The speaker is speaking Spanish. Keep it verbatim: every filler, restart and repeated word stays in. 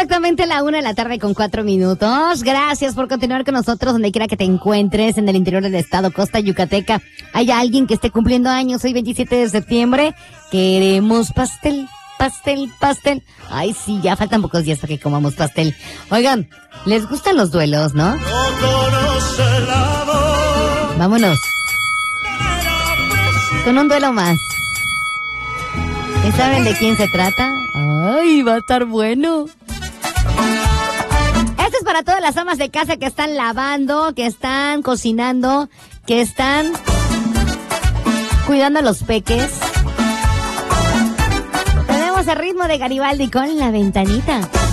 exactamente la una de la tarde con cuatro minutos. Gracias por continuar con nosotros donde quiera que te encuentres, en el interior del estado, costa yucateca. Hay alguien que esté cumpliendo años hoy veintisiete de septiembre. Queremos pastel, pastel, pastel. Ay, sí, ya faltan pocos días para que comamos pastel. Oigan, ¿les gustan los duelos, no? Vámonos con un duelo más. ¿Y saben de quién se trata? ¡Ay, va a estar bueno! Esto es para todas las amas de casa que están lavando, que están cocinando, que están cuidando a los peques. Tenemos el ritmo de Garibaldi con La Ventanita.